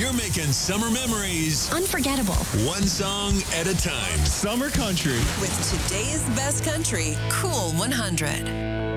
We're making summer memories unforgettable. one song at a time. Summer Country. With today's best country, Cool 100.